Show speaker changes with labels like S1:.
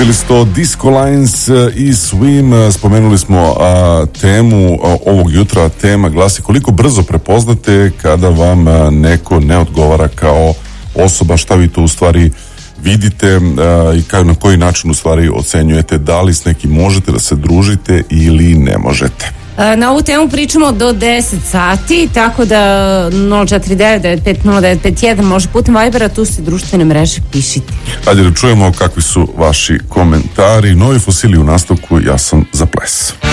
S1: Bili su to Disco Lines i Swim. Spomenuli smo temu ovog jutra. Tema glasi: koliko brzo prepoznate kada vam neko ne odgovara kao osoba, šta vi to u stvari vidite i na koji način u stvari ocenjujete da li s nekim možete da se družite ili ne možete.
S2: Na ovu temu pričamo do 10 sati, tako da 049-95-0951 može putem Vibera, tu se društvene mreže pišite.
S1: Ajde da čujemo kakvi su vaši komentari. Novi Fosili u nastavku, ja sam za ples.